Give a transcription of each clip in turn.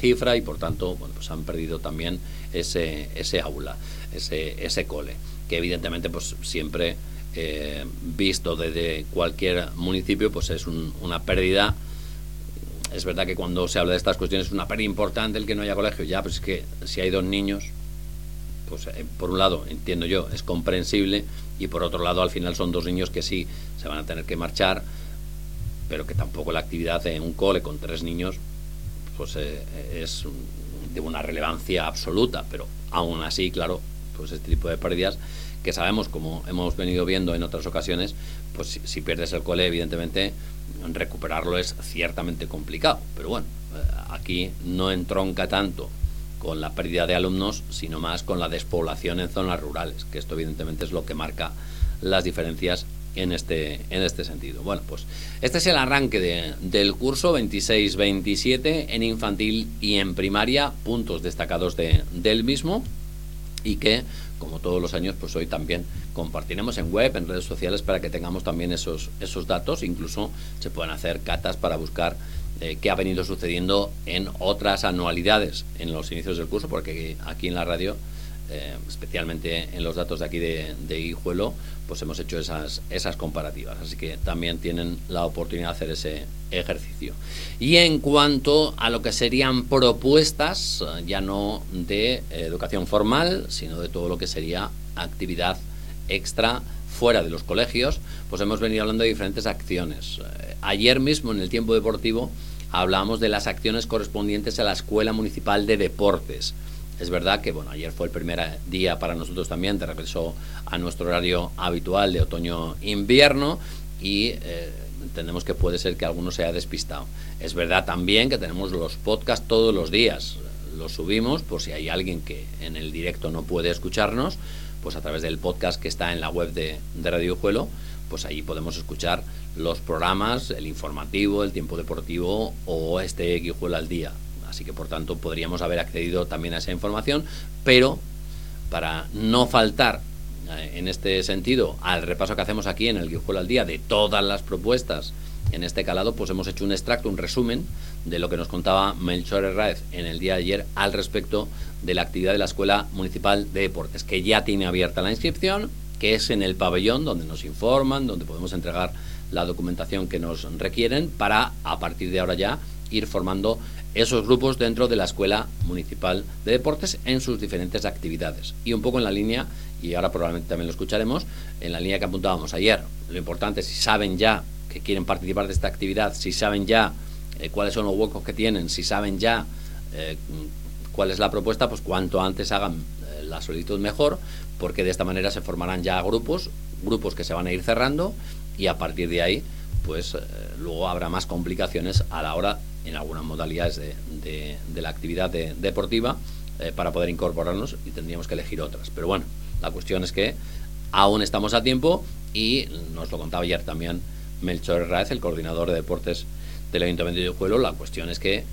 cifra y por tanto, bueno, pues han perdido también ese aula, ese cole, que evidentemente pues siempre visto desde cualquier municipio pues es una pérdida. Es verdad que cuando se habla de estas cuestiones es una pérdida importante el que no haya colegio, ya, pues es que si hay 2 niños, pues por un lado, entiendo yo, es comprensible, y por otro lado, al final son 2 niños que sí se van a tener que marchar, pero que tampoco la actividad en un cole con 3 niños pues es de una relevancia absoluta, pero aún así, claro, pues este tipo de pérdidas que sabemos, como hemos venido viendo en otras ocasiones, pues si pierdes el cole, evidentemente recuperarlo es ciertamente complicado, pero bueno, aquí no entronca tanto con la pérdida de alumnos, sino más con la despoblación en zonas rurales, que esto evidentemente es lo que marca las diferencias en este sentido. Bueno, pues este es el arranque del curso 26-27 en infantil y en primaria, puntos destacados del mismo, y que, como todos los años, pues hoy también compartiremos en web, en redes sociales, para que tengamos también esos datos. Incluso se pueden hacer catas para buscar qué ha venido sucediendo en otras anualidades en los inicios del curso, porque aquí en la radio, especialmente en los datos de aquí de Guijuelo, pues hemos hecho esas comparativas, así que también tienen la oportunidad de hacer ese ejercicio. Y en cuanto a lo que serían propuestas, ya no de educación formal, sino de todo lo que sería actividad extra fuera de los colegios, pues hemos venido hablando de diferentes acciones. Ayer mismo, en el tiempo deportivo, hablábamos de las acciones correspondientes a la Escuela Municipal de Deportes. Es verdad que, bueno, ayer fue el primer día para nosotros también de regreso a nuestro horario habitual de otoño-invierno y entendemos que puede ser que alguno se haya despistado. Es verdad también que tenemos los podcasts todos los días. Los subimos por si hay alguien que en el directo no puede escucharnos, pues a través del podcast que está en la web de Radio Guijuelo, pues ahí podemos escuchar los programas, el informativo, el tiempo deportivo o este Guijuelo al día. Así que, por tanto, podríamos haber accedido también a esa información, pero para no faltar en este sentido al repaso que hacemos aquí en el Guijuelo al día de todas las propuestas en este calado, pues hemos hecho un extracto, un resumen de lo que nos contaba Melchor Herráez en el día de ayer al respecto de la actividad de la Escuela Municipal de Deportes, que ya tiene abierta la inscripción, que es en el pabellón donde nos informan, donde podemos entregar la documentación que nos requieren para, a partir de ahora ya, ir formando esos grupos dentro de la Escuela Municipal de Deportes en sus diferentes actividades. Y un poco en la línea, y ahora probablemente también lo escucharemos, en la línea que apuntábamos ayer. Lo importante es si saben ya que quieren participar de esta actividad, si saben ya cuáles son los huecos que tienen, si saben ya cuál es la propuesta, pues cuanto antes hagan la solicitud mejor, porque de esta manera se formarán ya grupos que se van a ir cerrando y a partir de ahí pues luego habrá más complicaciones a la hora, en algunas modalidades de la actividad deportiva, para poder incorporarnos, y tendríamos que elegir otras. Pero bueno, la cuestión es que aún estamos a tiempo y nos lo contaba ayer también Melchor Herráez, el coordinador de deportes del Ayuntamiento de Guijuelo. La cuestión es que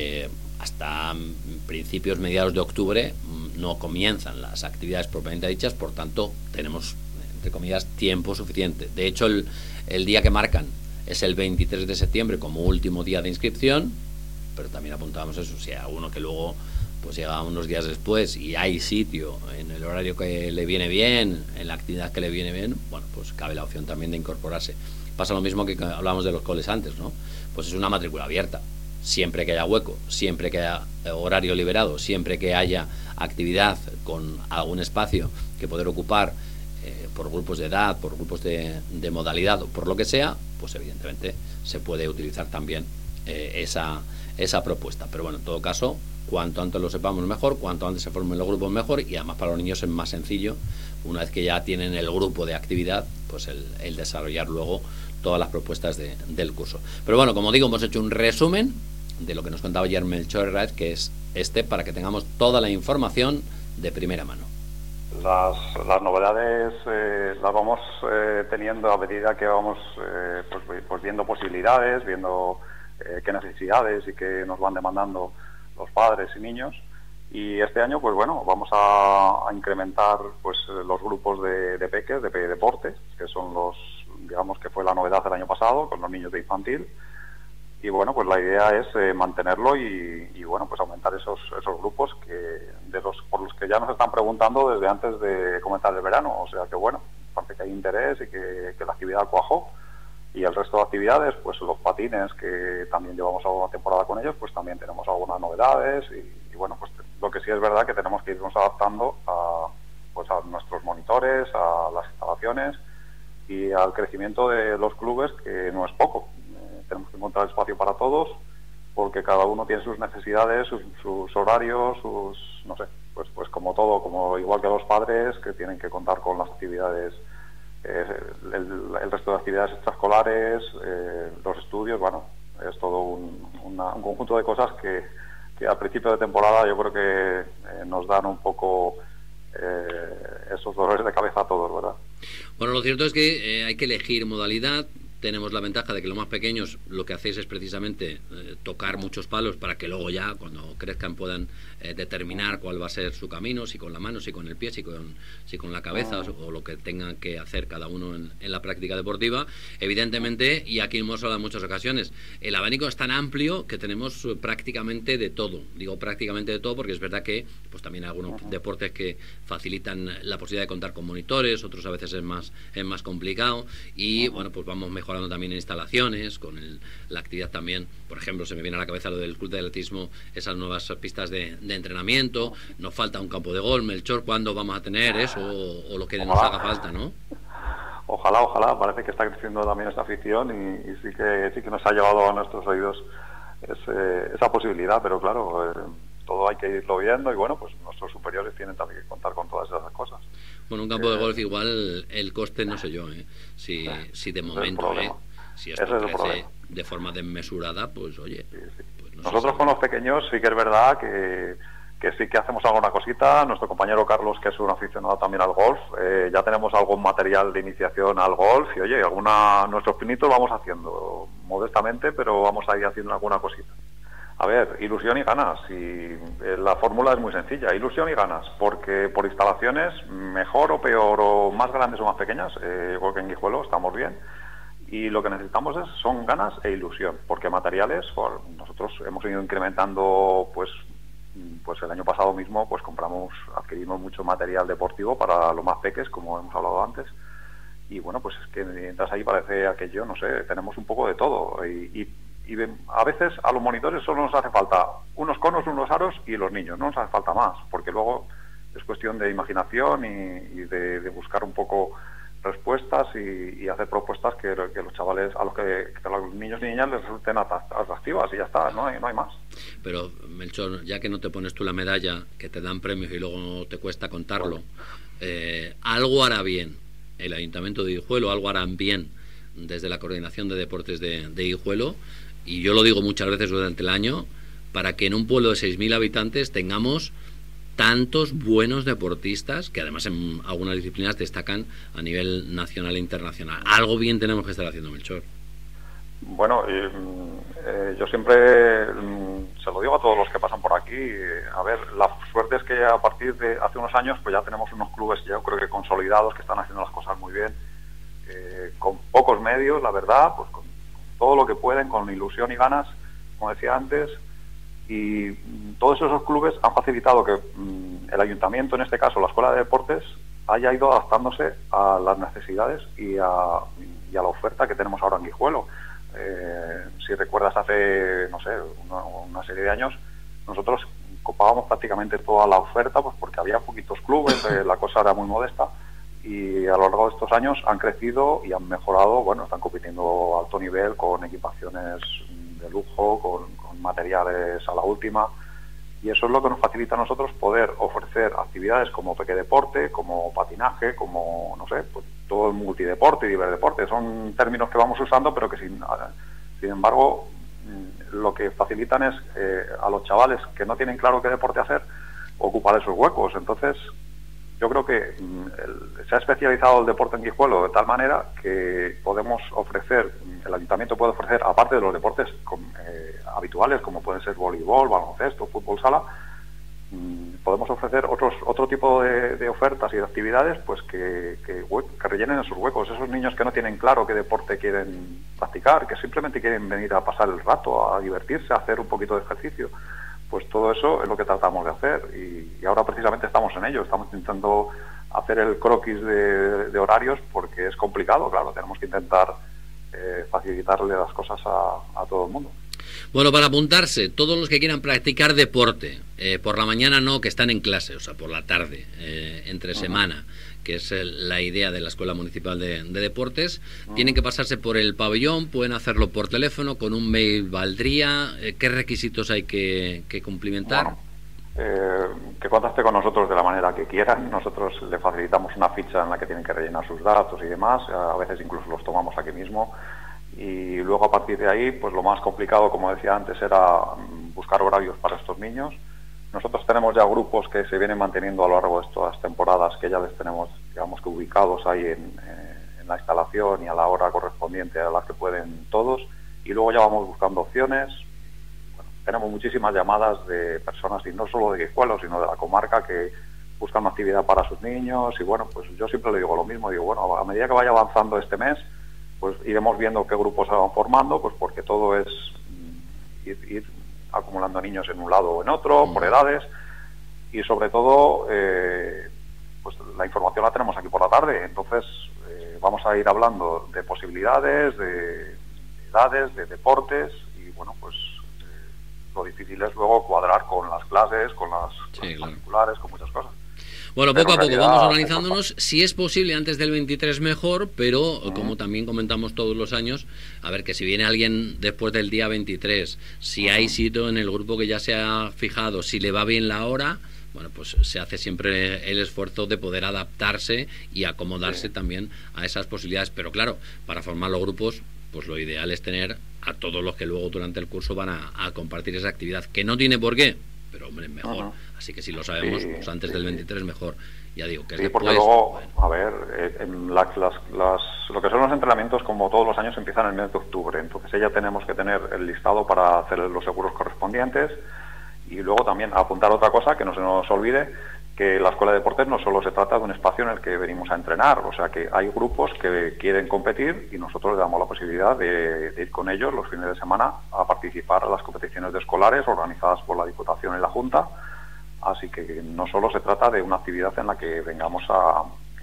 hasta principios, mediados de octubre no comienzan las actividades propiamente dichas, por tanto tenemos, entre comillas, tiempo suficiente. De hecho, el día que marcan es el 23 de septiembre como último día de inscripción, pero también apuntábamos eso, si hay alguno que luego pues llega unos días después y hay sitio en el horario que le viene bien, en la actividad que le viene bien, bueno, pues cabe la opción también de incorporarse. Pasa lo mismo que hablábamos de los coles antes, ¿no? Pues es una matrícula abierta. Siempre que haya hueco, siempre que haya horario liberado, siempre que haya actividad con algún espacio que poder ocupar, por grupos de edad, por grupos de modalidad o por lo que sea, pues evidentemente se puede utilizar también esa propuesta. Pero bueno, en todo caso, cuanto antes lo sepamos mejor, cuanto antes se formen los grupos mejor, y además para los niños es más sencillo, una vez que ya tienen el grupo de actividad, pues el desarrollar luego todas las propuestas del curso. Pero bueno, como digo, hemos hecho un resumen de lo que nos contaba ayer Melchor Herráez, que es para que tengamos toda la información de primera mano. Las novedades las vamos teniendo a medida que vamos pues viendo posibilidades, viendo qué necesidades y qué nos van demandando los padres y niños. Y este año, pues bueno, vamos a incrementar pues los grupos de peques, de deportes, que son los, digamos que fue la novedad del año pasado con los niños de infantil. y bueno, pues la idea es mantenerlo y bueno, pues aumentar esos grupos por los que ya nos están preguntando desde antes de comenzar el verano. O sea que bueno, parece que hay interés y que la actividad cuajó. Y el resto de actividades, pues los patines, que también llevamos alguna temporada con ellos, pues también tenemos algunas novedades y bueno, pues lo que sí es verdad que tenemos que irnos adaptando pues a nuestros monitores, a las instalaciones y al crecimiento de los clubes, que no es poco. Tenemos que encontrar espacio para todos, porque cada uno tiene sus necesidades, sus horarios, no sé, pues como todo, como igual que los padres, que tienen que contar con las actividades, el resto de actividades extraescolares, los estudios. Bueno, es todo un conjunto de cosas que al principio de temporada yo creo que nos dan un poco esos dolores de cabeza a todos, ¿verdad? Bueno, lo cierto es que hay que elegir modalidad. Tenemos la ventaja de que los más pequeños lo que hacéis es precisamente tocar muchos palos para que luego ya, cuando crezcan, puedan determinar cuál va a ser su camino, si con la mano, si con el pie, si con la cabeza, o lo que tengan que hacer cada uno en la práctica deportiva. Evidentemente, y aquí hemos hablado en muchas ocasiones, el abanico es tan amplio que tenemos prácticamente de todo. Digo prácticamente de todo porque es verdad que pues también hay algunos deportes que facilitan la posibilidad de contar con monitores, otros a veces es más complicado, y bueno, pues vamos mejorando también en instalaciones, con la actividad también. Por ejemplo, se me viene a la cabeza lo del club de atletismo, esas nuevas pistas de entrenamiento. Nos falta un campo de golf. Melchor, ¿cuándo vamos a tener eso o lo que nos haga falta, no? Ojalá, parece que está creciendo también esta afición y sí que nos ha llevado a nuestros oídos esa posibilidad, pero claro, todo hay que irlo viendo y bueno, pues nuestros superiores tienen también que contar con todas esas cosas. Bueno, un campo de golf igual el coste no sé yo, si de momento, si esto crece de forma desmesurada, pues oye. Sí. Pues no nosotros con los pequeños sí que es verdad que sí que hacemos alguna cosita. Nuestro compañero Carlos, que es un aficionado también al golf, ya tenemos algún material de iniciación al golf y oye, nuestros pinitos vamos haciendo modestamente, pero vamos a ir haciendo alguna cosita. A ver, ilusión y ganas, y la fórmula es muy sencilla, ilusión y ganas, porque por instalaciones, mejor o peor, o más grandes o más pequeñas, yo creo que en Guijuelo estamos bien, y lo que necesitamos son ganas e ilusión, porque materiales, nosotros hemos ido incrementando, pues el año pasado mismo, pues adquirimos mucho material deportivo para los más peques, como hemos hablado antes, y bueno, pues es que mientras ahí parece aquello, no sé, tenemos un poco de todo, y a veces a los monitores solo nos hace falta unos conos, unos aros y los niños, no nos hace falta más, porque luego es cuestión de imaginación y de buscar un poco respuestas y hacer propuestas que los chavales, a los niños y niñas les resulten atractivas y ya está, no hay más. Pero Melchor, ya que no te pones tú la medalla, que te dan premios y luego te cuesta contarlo, algo hará bien el Ayuntamiento de Guijuelo, algo harán bien desde la Coordinación de Deportes de Guijuelo, y yo lo digo muchas veces durante el año, para que en un pueblo de 6.000 habitantes tengamos tantos buenos deportistas, que además en algunas disciplinas destacan a nivel nacional e internacional. Algo bien tenemos que estar haciendo, Melchor. Bueno, yo siempre se lo digo a todos los que pasan por aquí. A ver, la suerte es que a partir de hace unos años pues ya tenemos unos clubes, yo creo que consolidados, que están haciendo las cosas muy bien, con pocos medios, la verdad, pues con todo lo que pueden, con ilusión y ganas, como decía antes, y todos esos clubes han facilitado que el ayuntamiento, en este caso la Escuela de Deportes, haya ido adaptándose a las necesidades y a la oferta que tenemos ahora en Guijuelo. Si recuerdas, hace, no sé, una serie de años, nosotros copábamos prácticamente toda la oferta, pues porque había poquitos clubes, la cosa era muy modesta, y a lo largo de estos años han crecido y han mejorado, bueno, están compitiendo a alto nivel con equipaciones de lujo, con materiales a la última, y eso es lo que nos facilita a nosotros poder ofrecer actividades como pequedeporte, como patinaje, como, no sé, pues todo el multideporte y diverdeporte. Son términos que vamos usando, pero que sin embargo lo que facilitan es a los chavales que no tienen claro qué deporte hacer, ocupar esos huecos. Entonces yo creo que se ha especializado el deporte en Guijuelo de tal manera que podemos ofrecer, el ayuntamiento puede ofrecer, aparte de los deportes habituales, como pueden ser voleibol, baloncesto, fútbol sala, podemos ofrecer otro tipo de ofertas y de actividades pues que rellenen esos huecos. Esos niños que no tienen claro qué deporte quieren practicar, que simplemente quieren venir a pasar el rato, a divertirse, a hacer un poquito de ejercicio, pues todo eso es lo que tratamos de hacer, y ahora precisamente estamos en ello. Estamos intentando hacer el croquis de horarios, porque es complicado, claro, tenemos que intentar facilitarle las cosas a todo el mundo. Bueno, para apuntarse, todos los que quieran practicar deporte, por la mañana no, que están en clase, o sea, por la tarde, entre semana, que es la idea de la Escuela Municipal de Deportes, tienen que pasarse por el pabellón, pueden hacerlo por teléfono, con un mail valdría. ¿Qué requisitos hay que cumplimentar? Bueno, que contacte con nosotros de la manera que quieran. Nosotros le facilitamos una ficha en la que tienen que rellenar sus datos y demás, a veces incluso los tomamos aquí mismo. Y luego, a partir de ahí, pues lo más complicado, como decía antes, era buscar horarios para estos niños. Nosotros tenemos ya grupos que se vienen manteniendo a lo largo de estas temporadas, que ya les tenemos, digamos, que ubicados ahí en la instalación y a la hora correspondiente a la que pueden todos. Y luego ya vamos buscando opciones. Bueno, tenemos muchísimas llamadas de personas, y no solo de Guijuelo, sino de la comarca, que buscan una actividad para sus niños. Y bueno, pues yo siempre le digo lo mismo. Digo, bueno, a medida que vaya avanzando este mes, pues iremos viendo qué grupos se van formando, pues porque todo es ir acumulando niños en un lado o en otro, por edades, y sobre todo, pues la información la tenemos aquí por la tarde. Entonces vamos a ir hablando de posibilidades, de edades, de deportes, y bueno, pues lo difícil es luego cuadrar con las clases, con las particulares, con muchas cosas. Bueno, poco a poco vamos organizándonos. Si es posible antes del 23 mejor, pero como también comentamos todos los años, a ver, que si viene alguien después del día 23, si hay sitio en el grupo que ya se ha fijado, si le va bien la hora, bueno, pues se hace siempre el esfuerzo de poder adaptarse y acomodarse también a esas posibilidades. Pero claro, para formar los grupos, pues lo ideal es tener a todos los que luego durante el curso van a compartir esa actividad, que no tiene por qué, pero hombre, mejor. Así que si lo sabemos, pues antes del 23 mejor. Ya digo, que es después, porque luego, a ver, lo que son los entrenamientos, como todos los años, empiezan en el mes de octubre. Entonces ya tenemos que tener el listado para hacer los seguros correspondientes. Y luego también apuntar otra cosa, que no se nos olvide, que la Escuela de Deportes no solo se trata de un espacio en el que venimos a entrenar. O sea, que hay grupos que quieren competir y nosotros les damos la posibilidad de ir con ellos los fines de semana a participar en las competiciones de escolares organizadas por la Diputación y la Junta. Así que no solo se trata de una actividad en la que vengamos a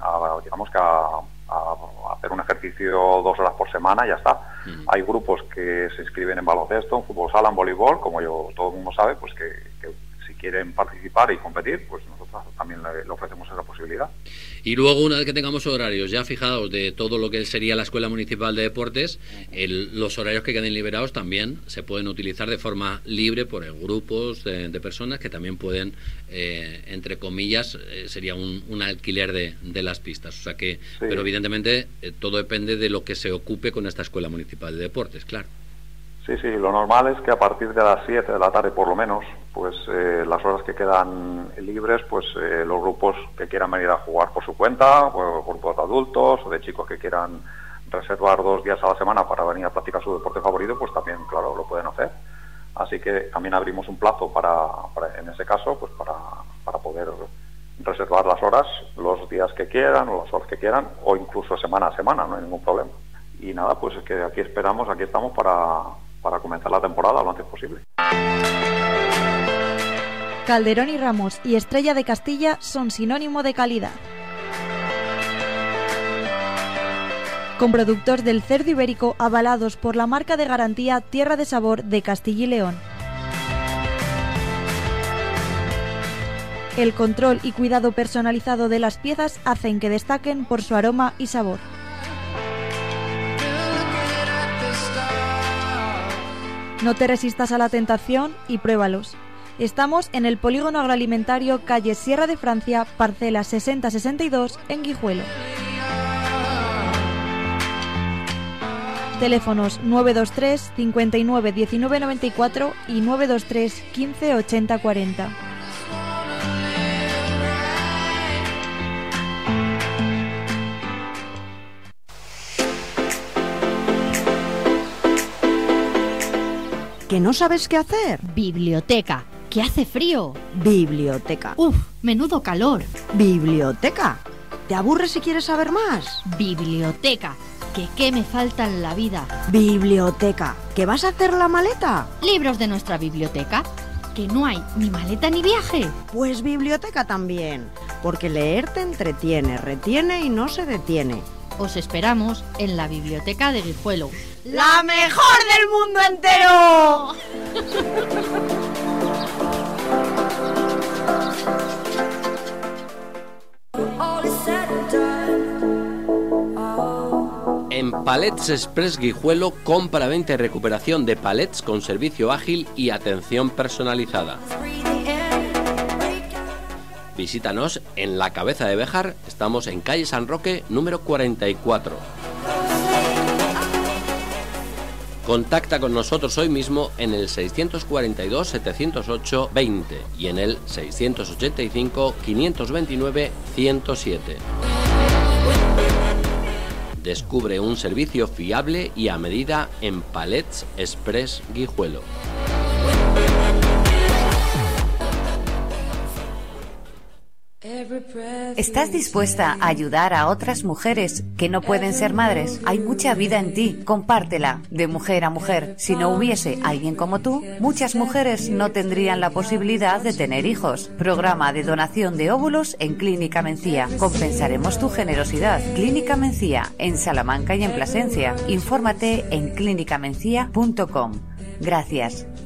hacer un ejercicio 2 horas por semana y ya está. Hay grupos que se inscriben en baloncesto, en fútbol sala, en voleibol, como todo el mundo sabe, pues que si quieren participar y competir, pues nosotros también le ofrecemos esa posibilidad. Y luego, una vez que tengamos horarios ya fijados de todo lo que sería la Escuela Municipal de Deportes, los horarios que queden liberados también se pueden utilizar de forma libre por grupos de personas que también pueden, entre comillas, sería un alquiler de las pistas. O sea que, pero evidentemente todo depende de lo que se ocupe con esta Escuela Municipal de Deportes, claro. Sí, lo normal es que a partir de las 7 de la tarde, por lo menos, pues las horas que quedan libres, pues los grupos que quieran venir a jugar por su cuenta, o grupos de adultos o de chicos que quieran reservar 2 días a la semana para venir a practicar su deporte favorito, pues también, claro, lo pueden hacer. Así que también abrimos un plazo para en ese caso, pues para poder reservar las horas, los días que quieran o las horas que quieran, o incluso semana a semana, no hay ningún problema. Y nada, pues es que aquí estamos para comenzar la temporada lo antes posible. Calderón y Ramos y Estrella de Castilla son sinónimo de calidad. Con productos del cerdo ibérico avalados por la marca de garantía Tierra de Sabor de Castilla y León. El control y cuidado personalizado de las piezas hacen que destaquen por su aroma y sabor. No te resistas a la tentación y pruébalos. Estamos en el Polígono Agroalimentario, calle Sierra de Francia, parcela 6062, en Guijuelo. Teléfonos 923 59 19 94 y 923 15 80 40. ¿Que no sabes qué hacer? Biblioteca. ¡Que hace frío! Biblioteca. ¡Uf! ¡Menudo calor! Biblioteca. ¿Te aburres si quieres saber más? Biblioteca. ¿Que qué me falta en la vida? Biblioteca. ¿Que vas a hacer la maleta? Libros de nuestra biblioteca. ¿Que no hay ni maleta ni viaje? Pues biblioteca también, porque leer te entretiene, retiene y no se detiene. Os esperamos en la biblioteca de Guijuelo. ¡La mejor del mundo entero! En Palets Express Guijuelo, compra, venta y recuperación de palets con servicio ágil y atención personalizada. Visítanos en la Cabeza de Béjar, estamos en calle San Roque, número 44. Contacta con nosotros hoy mismo en el 642-708-20 y en el 685-529-107. Descubre un servicio fiable y a medida en Palets Express Guijuelo. ¿Estás dispuesta a ayudar a otras mujeres que no pueden ser madres? Hay mucha vida en ti, compártela, de mujer a mujer. Si no hubiese alguien como tú, muchas mujeres no tendrían la posibilidad de tener hijos. Programa de donación de óvulos en Clínica Mencía. Compensaremos tu generosidad. Clínica Mencía, en Salamanca y en Plasencia. Infórmate en clinicamencia.com. Gracias.